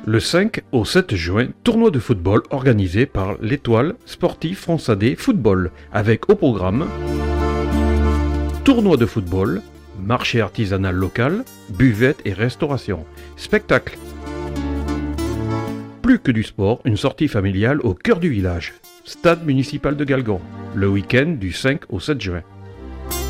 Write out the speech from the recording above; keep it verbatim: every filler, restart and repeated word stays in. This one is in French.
Le cinq au sept juin, tournoi de football organisé par l'Étoile Sportive Fronsadé Football, avec au programme tournoi de football, marché artisanal local, buvette et restauration, spectacle. Plus que du sport, une sortie familiale au cœur du village, stade municipal de Galgon, le week-end du cinq au sept juin.